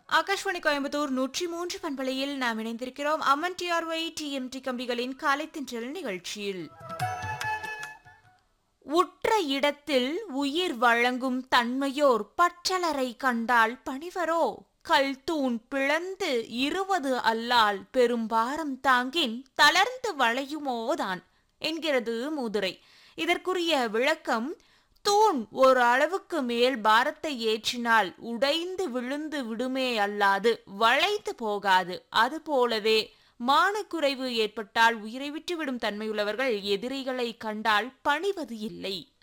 ஆகாஷ்வாணி கோயம்புத்தூர் 103 பண்பலையில் நாம் இணைந்திருக்கிறோம். அம்மன் டிஆர்ஒய் டிஎம்டி கம்பிகளின் காலைத்தின்றல் நிகழ்ச்சியில் உற்ற இடத்தில் உயிர் வழங்கும் தன்மையோர் பற்றலரை கண்டால் பணிவரோ கல் தூண் பிளந்து 20 அல்லால் பெரும்பாரம் தாங்கின் தளர்ந்து வளையுமோதான் என்கிறது மூதுரை. இதற்குரிய விளக்கம், தூண் ஒரு அளவுக்கு மேல் பாரத்தை ஏற்றினால் உடைந்து விழுந்து விடுமே அல்லாது வளைந்து போகாது. அதுபோலவே மானக்குறைவு ஏற்பட்டால் உயிரை விட்டுவிடும் தன்மையுள்ளவர்கள் எதிரிகளை கண்டால் பணிவது இல்லை.